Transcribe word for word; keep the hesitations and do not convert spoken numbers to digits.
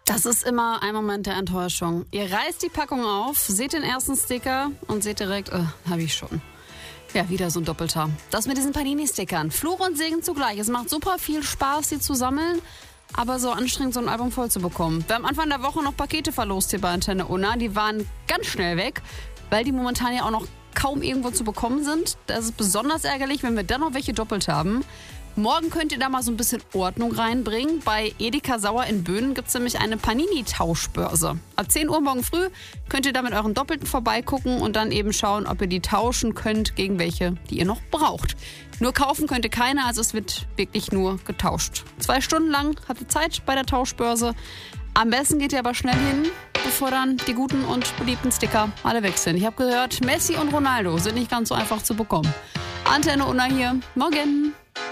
Das ist immer ein Moment der Enttäuschung. Ihr reißt die Packung auf, seht den ersten Sticker und seht direkt, äh, habe ich schon. Ja, wieder so ein Doppelter. Das mit diesen Panini-Stickern. Fluch und Segen zugleich. Es macht super viel Spaß, sie zu sammeln, aber so anstrengend, so ein Album voll zu bekommen. Wir haben Anfang der Woche noch Pakete verlost hier bei Antenne Unna. Die waren ganz schnell weg, weil die momentan ja auch noch kaum irgendwo zu bekommen sind. Das ist besonders ärgerlich, wenn wir dann noch welche doppelt haben. Morgen könnt ihr da mal so ein bisschen Ordnung reinbringen. Bei Edeka Sauer in Böhnen gibt es nämlich eine Panini-Tauschbörse. Ab zehn Uhr morgen früh könnt ihr da mit euren Doppelten vorbeigucken und dann eben schauen, ob ihr die tauschen könnt gegen welche, die ihr noch braucht. Nur kaufen könnt ihr keine, also es wird wirklich nur getauscht. Zwei Stunden lang habt ihr Zeit bei der Tauschbörse. Am besten geht ihr aber schnell hin, bevor dann die guten und beliebten Sticker alle weg sind. Ich habe gehört, Messi und Ronaldo sind nicht ganz so einfach zu bekommen. Antenne Unna hier. Morgen.